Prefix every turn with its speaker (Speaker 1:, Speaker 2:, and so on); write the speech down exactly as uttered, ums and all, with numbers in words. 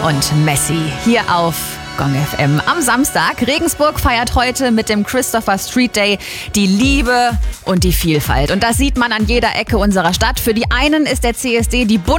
Speaker 1: und Messi hier auf Gong F M am Samstag. Regensburg feiert heute mit dem Christopher Street Day die Liebe und die Vielfalt. Und das sieht man an jeder Ecke unserer Stadt. Für die einen ist der C S D die